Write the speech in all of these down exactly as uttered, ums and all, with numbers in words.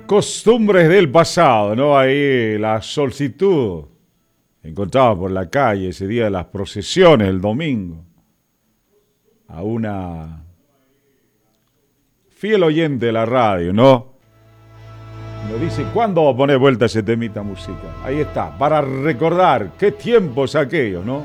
costumbres del pasado, ¿no? Ahí la solicitud encontraba por la calle ese día de las procesiones, el domingo, a una fiel oyente de la radio, ¿no? Nos dice, ¿cuándo va a poner vuelta ese temita música? Ahí está, para recordar qué tiempos aquellos, ¿no?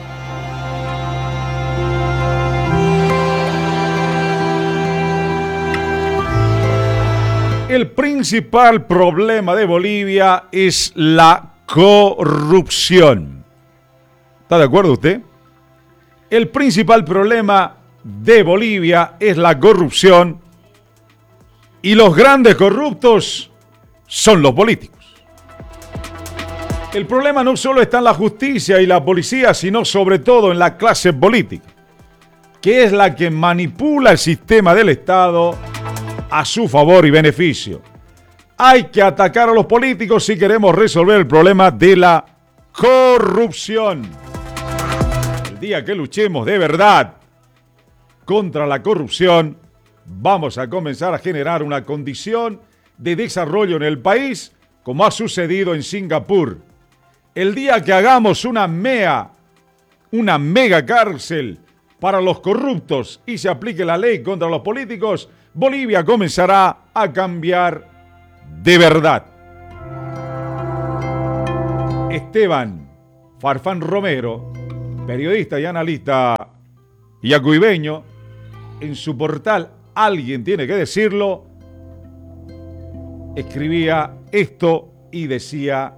El principal problema de Bolivia es la corrupción. ¿Está de acuerdo usted? El principal problema de Bolivia es la corrupción y los grandes corruptos son los políticos. El problema no solo está en la justicia y la policía, sino sobre todo en la clase política, que es la que manipula el sistema del Estado a su favor y beneficio. Hay que atacar a los políticos si queremos resolver el problema de la corrupción. El día que luchemos de verdad contra la corrupción, vamos a comenzar a generar una condición de desarrollo en el país, como ha sucedido en Singapur. El día que hagamos una mea, una mega cárcel para los corruptos y se aplique la ley contra los políticos, Bolivia comenzará a cambiar de verdad. Esteban Farfán Romero, periodista y analista yacuibeño, en su portal Alguien Tiene que Decirlo, escribía esto y decía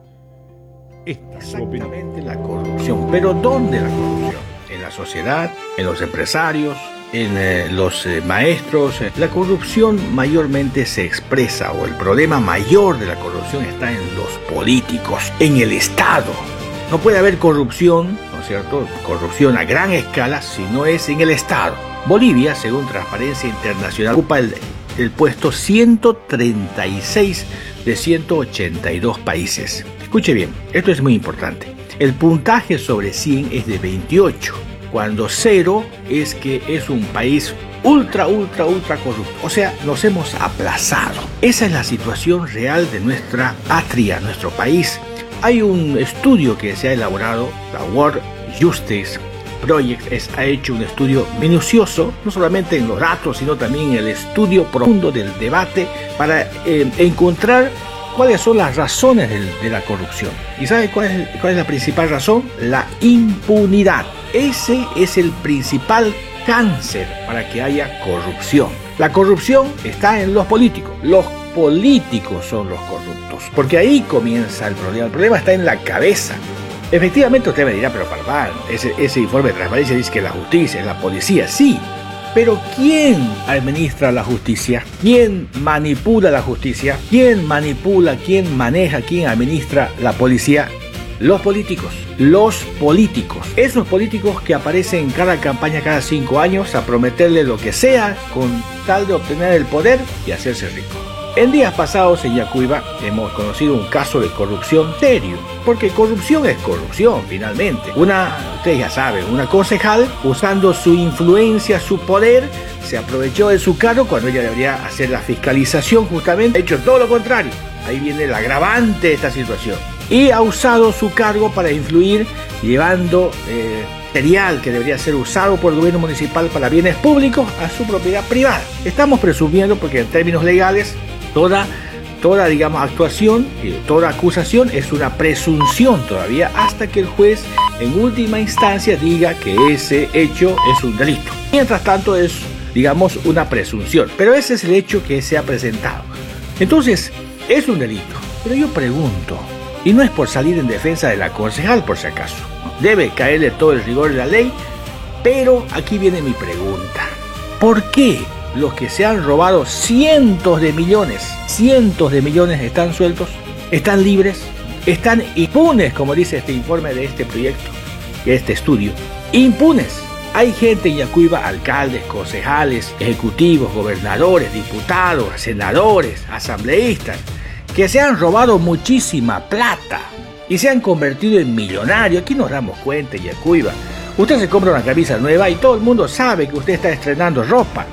esta exactamente la corrupción. ¿Pero dónde la corrupción? ¿En la sociedad? ¿En los empresarios? ¿En eh, los eh, maestros? La corrupción mayormente se expresa, o el problema mayor de la corrupción está en los políticos, en el Estado. No puede haber corrupción, ¿no es cierto?, corrupción a gran escala si no es en el Estado. Bolivia, según Transparencia Internacional, ocupa el, el puesto ciento treinta y seis de ciento ochenta y dos países. Escuche bien, esto es muy importante. El puntaje sobre cien es de veintiocho, cuando cero es que es un país ultra, ultra, ultra corrupto. O sea, nos hemos aplazado. Esa es la situación real de nuestra patria, nuestro país. Hay un estudio que se ha elaborado, la World Justice Project es, ha hecho un estudio minucioso, no solamente en los datos, sino también en el estudio profundo del debate para eh, encontrar cuáles son las razones de, de la corrupción. ¿Y sabe cuál es, cuál es la principal razón? La impunidad. Ese es el principal cáncer para que haya corrupción. La corrupción está en los políticos. Los políticos son los corruptos, porque ahí comienza el problema. El problema está en la cabeza. Efectivamente usted me dirá, pero Farfán, ese, ese informe de transparencia dice que la justicia es la policía. Sí, pero ¿quién administra la justicia? ¿Quién manipula la justicia? ¿Quién manipula, quién maneja, quién administra la policía? Los políticos. Los políticos. Esos políticos que aparecen en cada campaña cada cinco años a prometerle lo que sea con tal de obtener el poder y hacerse rico. En días pasados en Yacuiba hemos conocido un caso de corrupción serio, porque corrupción es corrupción finalmente. Una, ustedes ya saben, una concejal usando su influencia, su poder, se aprovechó de su cargo cuando ella debería hacer la fiscalización justamente, ha hecho todo lo contrario. Ahí viene el agravante de esta situación. Y ha usado su cargo para influir llevando eh, material que debería ser usado por el gobierno municipal para bienes públicos a su propiedad privada. Estamos presumiendo, porque en términos legales toda, toda digamos, actuación, toda acusación es una presunción todavía hasta que el juez en última instancia diga que ese hecho es un delito. Mientras tanto es, digamos, una presunción, pero ese es el hecho que se ha presentado. Entonces, es un delito. Pero yo pregunto, y no es por salir en defensa de la concejal por si acaso, debe caerle todo el rigor de la ley, pero aquí viene mi pregunta. ¿Por qué los que se han robado cientos de millones, cientos de millones están sueltos, están libres, están impunes, como dice este informe de este proyecto, de este estudio? Impunes. Hay gente en Yacuiba, alcaldes, concejales, ejecutivos, gobernadores, diputados, senadores, asambleístas, que se han robado muchísima plata y se han convertido en millonarios. Aquí nos damos cuenta en Yacuiba. Usted se compra una camisa nueva y todo el mundo sabe que usted está estrenando ropa.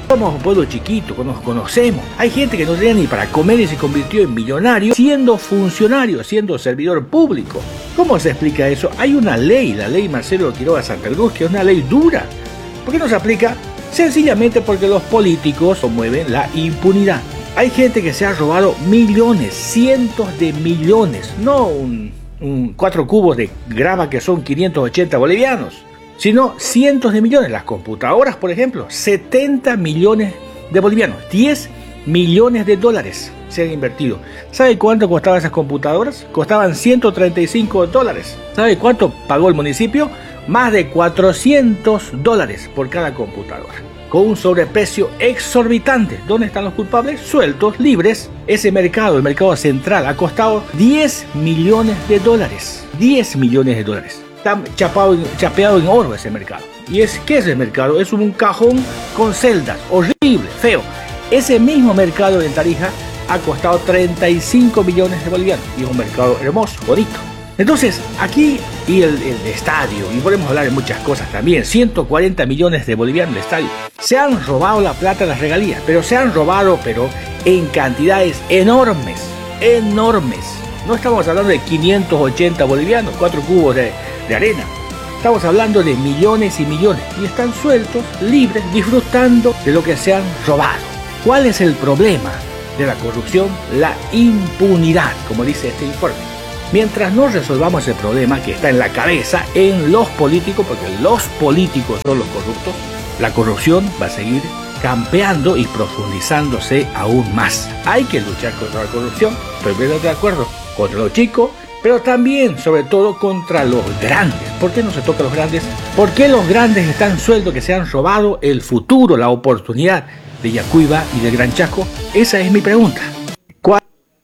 Somos un pueblo chiquito, nos conocemos. Hay gente que no tenía ni para comer y se convirtió en millonario siendo funcionario, siendo servidor público. ¿Cómo se explica eso? Hay una ley, la ley Marcelo Quiroga Santa Cruz, que es una ley dura. ¿Por qué no se aplica? Sencillamente porque los políticos promueven la impunidad. Hay gente que se ha robado millones, cientos de millones, no un, un cuatro cubos de grava que son quinientos ochenta bolivianos, sino cientos de millones. Las computadoras, por ejemplo, setenta millones de bolivianos, diez millones de dólares se han invertido. ¿Sabe cuánto costaban esas computadoras? Costaban ciento treinta y cinco dólares. ¿Sabe cuánto pagó el municipio? Más de cuatrocientos dólares por cada computadora, con un sobreprecio exorbitante. ¿Dónde están los culpables? Sueltos, libres. Ese mercado, el mercado central, ha costado diez millones de dólares. diez millones de dólares. Está chapado, chapeado en oro ese mercado. ¿Y es qué es el mercado? Es un cajón con celdas, horrible, feo. Ese mismo mercado en Tarija ha costado treinta y cinco millones de bolivianos. Y es un mercado hermoso, bonito. Entonces, aquí, y el, el estadio, y podemos hablar de muchas cosas también, ciento cuarenta millones de bolivianos el estadio. Se han robado la plata de las regalías, pero se han robado, pero en cantidades enormes, enormes. No estamos hablando de quinientos ochenta bolivianos, cuatro cubos de, de arena. Estamos hablando de millones y millones, y están sueltos, libres, disfrutando de lo que se han robado. ¿Cuál es el problema de la corrupción? La impunidad, como dice este informe. Mientras no resolvamos el problema que está en la cabeza, en los políticos, porque los políticos son los corruptos, la corrupción va a seguir campeando y profundizándose aún más. Hay que luchar contra la corrupción, estoy de acuerdo, contra los chicos, pero también, sobre todo, contra los grandes. ¿Por qué no se toca a los grandes? ¿Por qué los grandes están sueltos que se han robado el futuro, la oportunidad de Yacuiba y del Gran Chaco? Esa es mi pregunta. ¿Cuál?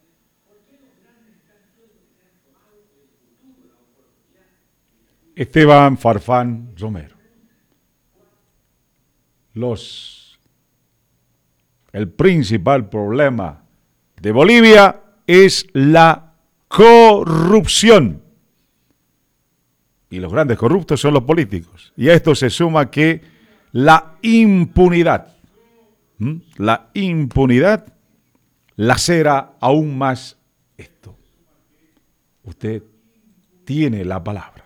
Esteban Farfán Romero. Los, el principal problema de Bolivia es la corrupción. Y los grandes corruptos son los políticos. Y a esto se suma que la impunidad, ¿m? la impunidad lacera aún más esto. Usted tiene la palabra.